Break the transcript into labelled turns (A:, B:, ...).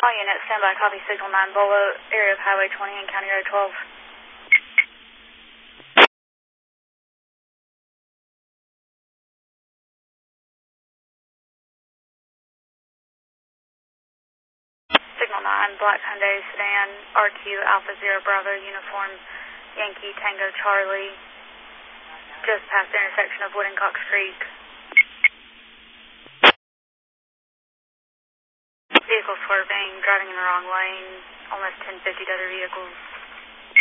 A: All units, stand by, copy signal 9 Bolo, area of Highway 20 and County Road 12. Signal 9, Black Hyundai Sedan, RQ Alpha Zero Bravo, uniform Yankee Tango Charlie, just past the intersection of Wood and Cox Creek. Vehicle swerving, driving in the wrong lane, almost 1050 to other vehicles.